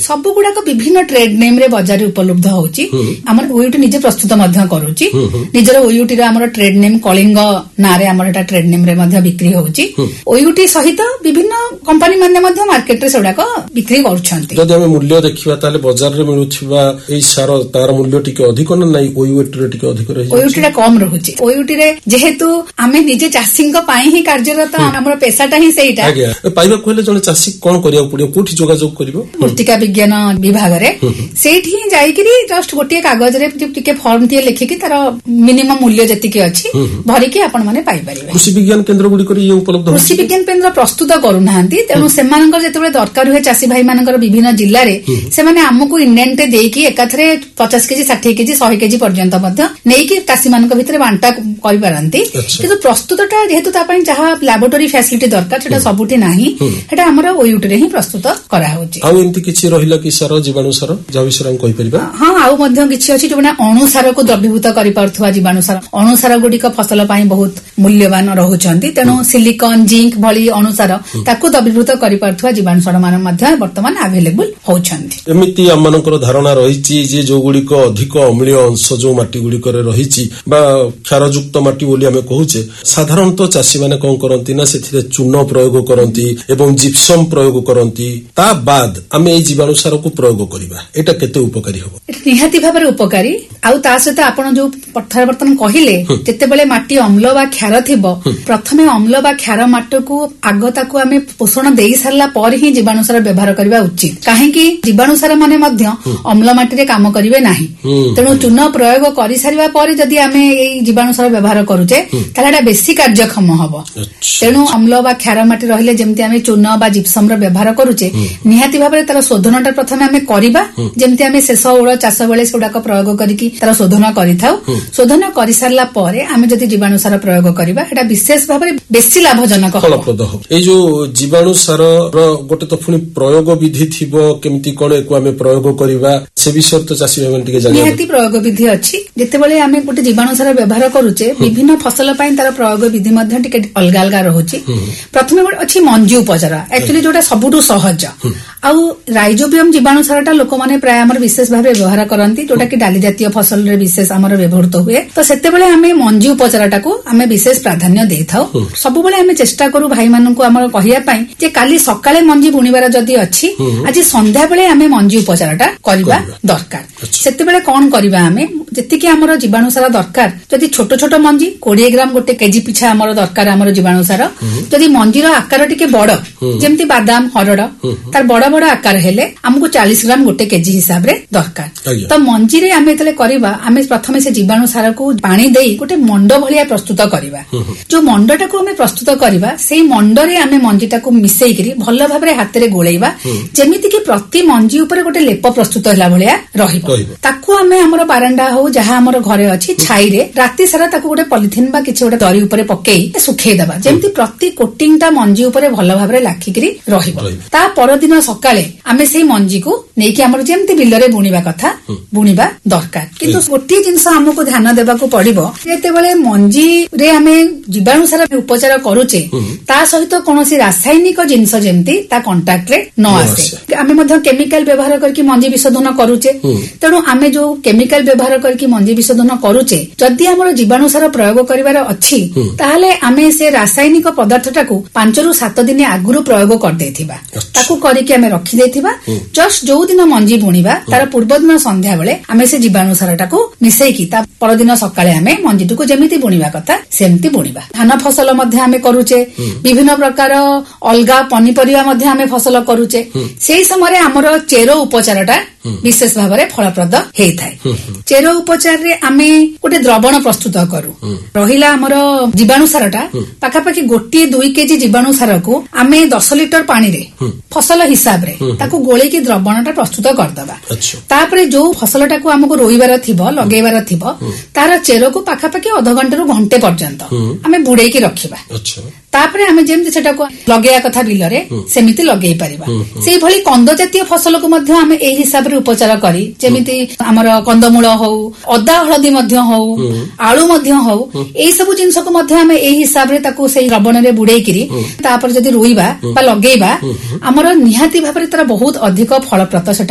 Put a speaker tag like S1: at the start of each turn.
S1: ସବୁ ଗୁଡାକ ବିଭିନ୍ନ ଟ୍ରେଡ ନେମ ରେ ବଜାରରେ ଉପଲବ୍ଧ ହଉଛି। ଆମର ଓୟୁଟି ନିଜେ ପ୍ରସ୍ତୁତ ମଧ୍ୟ କରୁଛି। ନିଜର ଓୟୁଟି ର ଆମର ଟ୍ରେଡ ନେମ କଳିଙ୍ଗ ନାଁରେ ଆମର ଏଟା ଟ୍ରେଡ ନେମ ରେ ମଧ୍ୟ ବିକ୍ରି ହଉଛି। ଓୟୁଟି ସହିତ ବିଭିନ୍ନ କମ୍ପାନୀ ମାନେ ମଧ୍ୟ ମାର୍କେଟରେ ସେଗୁଡାକ ବିକ୍ରି କରୁଛନ୍ତି।
S2: ଯଦି ଆମେ ମୂଲ୍ୟ ଦେଖିବା ତାହେଲେ ବଜାରରେ ମିଳୁଥିବା ଏଇ ସାର ତାର ମୂଲ୍ୟ ଟିକେ ଅଧିକ ନା ନାହିଁ? ଓୟୁଟିରେ ଟିକେ ଅଧିକ ରହିଛି,
S1: ଓୟୁଟିରେ କମ ରହୁଛି। ଓୟୁଟିରେ ଯେହେତୁ ଆମେ ନିଜେ ଚାଷୀଙ୍କ ପାଇଁ ହିଁ କାର୍ଯ୍ୟରତ, ଆମର ପେସାଟା ହିଁ ସେଇଟା।
S2: ଆଜ୍ଞା, ପାଇବାକୁ ହେଲେ ଜଣେ ଚାଷୀ କଣ କରିବାକୁ ପଡିବ? କୋଉଠି ଯୋଗାଯୋଗ କରିବ?
S1: ମୃତ୍ତିକା ବିଜ୍ଞାନ ବିଭାଗରେ ସେଇଠି ହିଁ ଯାଇକିରି ଜଷ୍ଟ ଗୋଟିଏ କାଗଜରେ ଟିକେ ଫର୍ମ ଟିଏ ଲେଖିକି ତାର ମିନିମମ ମୂଲ୍ୟ ଯେତିକି ଅଛି ଭରିକି ଆପଣ ମାନେ ପାଇପାରିବେ।
S2: କୃଷି ବିଜ୍ଞାନ କେନ୍ଦ୍ର ଗୁଡିକରେ ଇଏ ଉପଲବ୍ଧ?
S1: କୃଷି ବିଜ୍ଞାନ କେନ୍ଦ୍ର ପ୍ରସ୍ତୁତ କରୁନାହାନ୍ତି, ତେଣୁ ସେମାନଙ୍କର ଯେତେବେଳେ ଦରକାର ହୁଏ ଚାଷୀ ଭାଇ ମାନଙ୍କର ବିଭିନ୍ନ ଜିଲ୍ଲାରେ, ସେମାନେ ଆମକୁ ଇଣ୍ଡେଣ୍ଟ ଦେଇକି ଏକାଥରେ 50 କେଜି 60 କେଜି 100 କେଜି ପର୍ଯ୍ୟନ୍ତ ମଧ୍ୟ ନେଇକି ଚାଷୀ ମାନଙ୍କ ଭିତରେ ବାଣ୍ଟା କରିପାରନ୍ତି। କିନ୍ତୁ ପ୍ରସ୍ତୁତଟା ଯେହେତୁ ତା ପାଇଁ ଯାହା ଲାବୋରେଟୋରୀ ଫ୍ୟାସିଲିଟି ଦରକାର ସେଟା ସବୁଠି ନାହିଁ, ସେଟା ଆମର ଓୟୁଟିରେ ହିଁ ପ୍ରସ୍ତୁତ କରାହଉଛି।
S2: ଆଉ ଏମିତି କିଛି ରହିଲା କି ସାର, ଜୀବାଣୁ ସାର ଯାହା ବିଷୟରେ ଆମେ କହିପାରିବା?
S1: ହଁ, ଆଉ ମଧ୍ୟ କିଛି ଅଛି ଯୋଉମାନେ ଅଣୁସାରକୁ ଦ୍ରବୀଭୂତ କରିପାରୁଥିବା ଜୀବାଣୁ ସାର। ଅଣୁସାର ଗୁଡିକ ଫସଲ ପାଇଁ ବହୁତ ମୂଲ୍ୟବାନ ରହୁଛନ୍ତି, ତେଣୁ ସିଲିକନ, ଜିଙ୍କ ଭଳି ଅଣୁସାର ତାକୁ ଦ୍ରବୀଭୂତ କରିପାରୁଥିବା ଜୀବାଣୁ ସାର ମାନେ ମଧ୍ୟ ବର୍ତ୍ତମାନ ଆଭେଲେବୁଲ ହଉଛନ୍ତି।
S2: ଏମିତି ଆମମାନଙ୍କର ଧାରଣା ରହିଛି ଯେ ଯୋଉଗୁଡିକ ଅଧିକ ଅମ୍ଳୀୟ ଅଂଶ ଯୋଉ ମାଟି ଗୁଡିକରେ ରହିଛି ବା କ୍ଷାରଯୁକ୍ତ ମାଟି ବୋଲି ଆମେ କହୁଛେ, ସାଧାରଣତଃ ଚାଷୀମାନେ କଣ କରନ୍ତି ନା ସେଥିରେ ଚୂନ ପ୍ରୟୋଗ କରନ୍ତି ଏବଂ ଜିପ୍ସମ ପ୍ରୟୋଗ କରନ୍ତି। ତା ବାଦ ଆମେ ଏଇ ଜୀବାଣୁ ସାରକୁ ପ୍ରୟୋଗ କରିବା, ଏଇଟା କେତେ ଉପକାରୀ ହବ?
S1: ନିହାତି ଭାବରେ ଉପକାରୀ। ଆଉ ତା ସହିତ ଆପଣ ଯୋଉ ବର୍ତ୍ତମାନ କହିଲେ, ଯେତେବେଳେ ମାଟି ଅମ୍ଳ ବା କ୍ଷାର ଥିବ, ପ୍ରଥମେ ଅମ୍ଳ ବା କ୍ଷାର ମାଟିକୁ ଆଗ ତାକୁ ଆମେ ପୋଷଣ ଦେଇ ସାରିଲା ପରେ ହିଁ ଜୀବାଣୁ ସାର ବ୍ୟବହାର କରିବା ଉଚିତ। କାହିଁକି? ଜୀବାଣୁ ସାର ମାନେ ମଧ୍ୟ ଅମ୍ଳ ମାଟିରେ କାମ କରିବେ ନାହିଁ। ତେଣୁ ଚୂନ ପ୍ରୟୋଗ କରିସାରିବା ପରେ ଯଦି ଆମେ ଏଇ ଜୀବାଣୁ ସାର ବ୍ୟବହାର କରୁଛେ ତାହେଲେ ଏଟା ବେଶୀ କାର୍ଯ୍ୟକ୍ଷମ ହବ। ତେଣୁ ଅମ୍ଳ ବା କ୍ଷାର ମାଟି ରହିଲେ ଯେମିତି ଆମେ ଚୂନ ବା ଜିପ୍ସମ ର ବ୍ୟବହାର କରୁଛେ, ନିହାତି ଭାବରେ ତାର ଶୋଧନଟା ପ୍ରଥମେ ଆମେ କରିବା, ଯେମିତି ଆମେ ଶେଷ ଓଳ ଚାଷ ବେଳେ ସେଗୁଡାକ ପ୍ରୟୋଗ କରିକି ତାର ଶୋଧନ କରିଥାଉ। ଶୋଧନ କରିସାରିଲା ପରେ ଆମେ ଯଦି ଜୀବାଣୁ ସାର ପ୍ରୟୋଗ କରିବା, ଏଟା ବିଶେଷ ଭାବରେ ବେଶୀ ଲାଭଜନକ ଫଳପ୍ରଦ
S2: ହବ। ଏଇ ଯୋଉ ଜୀବାଣୁ ସାରର ଗୋଟେ ତ ପୁଣି ପ୍ରୟୋଗ ବିଧି ଥିବ, କେମିତି କଣ ଏକୁ ଆମେ ପ୍ରୟୋଗ କରିବା ସେ ବିଷୟରେ ତ ଚାଷୀ ଭାଇମାନେ ଟିକେ ଜାଣିବା।
S1: ନିହାତି ପ୍ରୟୋଗ ବିଧି ଅଛି। ଯେତେବେଳେ ଆମେ ଗୋଟେ ଜୀବାଣୁ ସାର ବ୍ୟବହାର କରୁଛେ, ବିଭିନ୍ନ ଫସଲ ପାଇଁ ତାର ପ୍ରୟୋଗ ବିଧି ମଧ୍ୟ ଟିକେ ଅଲଗା ଅଲଗା ରହୁଛି। ପ୍ରଥମେ ଅଛି ମଞ୍ଜି ଉପଚାର, ଆକ୍ଚୁଆଲି ଯୋଉଟା ସବୁଠୁ ସହଜ। ଆଉ ରାଇଜୋବିୟମ ଜୀବାଣୁ ସାରଟା ଲୋକମାନେ ପ୍ରାୟ ଆମର ବିଶେଷ ଭାବେ ବ୍ୟବହାର କରନ୍ତି, ଯୋଉଟା କି ଡାଲି ଜାତୀୟ ଫସଲରେ ବିଶେଷ ଆମର ବ୍ୟବହୃତ ହୁଏ। ତ ସେତେବେଳେ ଆମେ ମଞ୍ଜି ଉପଚାରଟାକୁ ଆମେ ବିଶେଷ ପ୍ରାଧାନ୍ୟ ଦେଇଥାଉ। ସବୁବେଳେ ଆମେ ଚେଷ୍ଟା କରୁ ଭାଇମାନଙ୍କୁ ଆମର କହିବା ପାଇଁ ଯେ କାଲି ସକାଳେ ମଞ୍ଜି ବୁଣିବାର ଯଦି ଅଛି, ଆଜି ସନ୍ଧ୍ୟାବେଳେ ଆମେ ମଞ୍ଜି ଉପଚାରଟା କରିବା ଦରକାର। ସେତେବେଳେ କଣ କରିବା, ଆମେ ଯେତିକି ଆମର ଜୀବାଣୁ ସାର ଦରକାର, ଯଦି ଛୋଟ ଛୋଟ ମଞ୍ଜି 20 ଗ୍ରାମ ଗୋଟେ କେଜି ପିଛା ଆମର ଦରକାର ଆମର ଜୀବାଣୁ ସାର। ଯଦି ମଞ୍ଜିର ଆକାର ଟିକେ ବଡ, ଯେମିତି ବାଦାମ, ହରଡ, ତାର ବଡ ବଡ ଆକାର ହେଲେ ଆମକୁ 40 ଗ୍ରାମ ଗୋଟେ କେଜି ହିସାବରେ ଦରକାର। ତ ମଞ୍ଜିରେ ଆମେ ଯେତେବେଳେ କରିବା, ଆମେ ପ୍ରଥମେ ସେ ଜୀବାଣୁ ସାରକୁ ପାଣି ଦେଇ ଗୋଟେ ମଣ୍ଡ ଭଳିଆ ପ୍ରସ୍ତୁତ କରିବା। ଯୋଉ ମଣ୍ଡଟାକୁ ଆମେ ପ୍ରସ୍ତୁତ କରିବା, ସେଇ ମଣ୍ଡରେ ଆମେ ମଞ୍ଜିଟାକୁ ମିଶେଇକିରି ଭଲ ଭାବରେ ହାତରେ ଗୋଳେଇବା, ଯେମିତି କି ପ୍ରତି ମଞ୍ଜି ଉପରେ ଗୋଟେ ଲେପ ପ୍ରସ୍ତୁତ ହେଲା ଭଳିଆ ରହିବ। ତାକୁ ଆମେ ଆମର ବାରାଣ୍ଡା ହଉ ଯାହା ଆମର ଘରେ ଅଛି ଛାଇରେ ରାତି ସାରା ତାକୁ ଗୋଟେ ପଲିଥିନ୍ ବା କିଛି ଗୋଟେ ଦରି ଉପରେ ପକେଇ ଶୁଖେଇଦବା, ଯେମିତି ପ୍ରତି କୋଟିଂଟା ମଞ୍ଜି ଉପରେ ଭଲ ଭାବରେ ଲାଖିକିରି ରହିବ। ତା ପରଦିନ ସକାଳେ ଆମେ ସେଇ ମଞ୍ଜିକୁ ନେଇକି ଆମର ଯେମିତି ବିଲରେ ବୁଣିବା କଥା ବୁଣିବା ଦରକାର। କିନ୍ତୁ ଗୋଟିଏ ଜିନିଷ ଆମକୁ ଧ୍ୟାନ ଦେବାକୁ ପଡିବ, ଯେତେବେଳେ ମଞ୍ଜିରେ ଆମେ ଜୀବାଣୁ ସାର ଉପଚାର କରୁଛେ, ତା ସହିତ କୌଣସି ରାସାୟନିକ ଜିନିଷ ଯେମିତି ତା କଣ୍ଟାକ୍ଟରେ ନ ଆସେ। ଆମେ ମଧ୍ୟ କେମିକାଲ ବ୍ୟବହାର କରିକି ମଞ୍ଜି ବିଶୋଧନ କରୁଛେ, ତେଣୁ ଆମେ ଯୋଉ କେମିକାଲ ବ୍ୟବହାର କରିକି ମଞ୍ଜି ବିଶୋଧନ କରୁଛେ, ଯଦି ଆମର ଜୀବାଣୁ ସାର ପ୍ରୟୋଗ କରିବାର ଅଛି, ତାହେଲେ ଆମେ ସେ ରାସାୟନିକ ପଦାର୍ଥଟାକୁ 5 ରୁ 7 ଦିନ ଆଗରୁ ପ୍ରୟୋଗ କରିଦେଇଥିବା, ତାକୁ କରିକି ଆମେ ରଖିଦେଇଥିବା। ଜଷ୍ଟ ଯୋଉ ଦିନ ମଞ୍ଜି ବୁଣିବା ତାର ପୂର୍ବ ଦିନ ସନ୍ଧ୍ୟା ବେଳେ ଆମେ ସେ ଜୀବାଣୁ ସାରଟାକୁ ମିଶେଇକି ତା ପରଦିନ ସକାଳେ ଆମେ ମଞ୍ଜିଟିକୁ ଯେମିତି ବୁଣିବା କଥା ସେମିତି ବୁଣିବା। ଧାନ ଫସଲ ମଧ୍ୟ ଆମେ କରୁଛେ, ବିଭିନ୍ନ ପ୍ରକାର ଅଲଗା ପନିପରିବା ମଧ୍ୟ ଆମେ ଫସଲ କରୁଛେ, ସେଇ ସମୟରେ ଆମର ଚେର ଉପଚାରଟା ବିଶେଷ ଭାବରେ ଫଳପ୍ରଦ ହେଇଥାଏ। ଚେର ଉପଚାରରେ ଆମେ ଗୋଟେ ଦ୍ରବଣ ପ୍ରସ୍ତୁତ କରୁ। ରହିଲା ଆମର ଜୀବାଣୁ ସାରଟା, ପାଖାପାଖି 1-2 କେଜି ଜୀବାଣୁ ସାରକୁ ଆମେ 10 ଲିଟର ପାଣିରେ ଫସଲ ହିସାବରେ ତାକୁ ଗୋଳେଇକି ଦ୍ରବଣଟା ପ୍ରସ୍ତୁତ କରିଦବା। ତାପରେ ଯୋଉ ଫସଲଟାକୁ ଆମକୁ ରୋଇବାର ଥିବ, ଲଗେଇବାର ଥିବ, ତାର ଚେରକୁ ପାଖାପାଖି ଅଧଘଣ୍ଟାରୁ ଘଣ୍ଟେ ପର୍ଯ୍ୟନ୍ତ ଆମେ ବୁଡେଇକି ରଖିବା। ତାପରେ ଆମେ ଯେମିତି ସେଟାକୁ ଲଗେଇବା କଥା ବିଲରେ ସେମିତି ଲଗେଇ ପାରିବା। ସେଇଭଳି କନ୍ଦ ଜାତୀୟ ଫସଲକୁ ମଧ୍ୟ ଆମେ ଏଇ ହିସାବରେ ଉପଚାର କରି, ଯେମିତି ଆମର କନ୍ଦମୂଳ ହଉ, ଅଦା ହଳଦୀ ମଧ୍ୟ ହଉ, ଆଳୁ ମଧ୍ୟ ହଉ, ଏଇ ସବୁ ଜିନିଷକୁ ମଧ୍ୟ ଆମେ ଏଇ ହିସାବରେ ତାକୁ ସେଇ ଦ୍ରବଣରେ ବୁଡେଇକିରି ତାପରେ ଯଦି ରୋଇବା ବା ଲଗେଇବା, ଆମର ନିହାତି ଭାବରେ ତାର ବହୁତ ଅଧିକ ଫଳପ୍ରଦ ସେଟା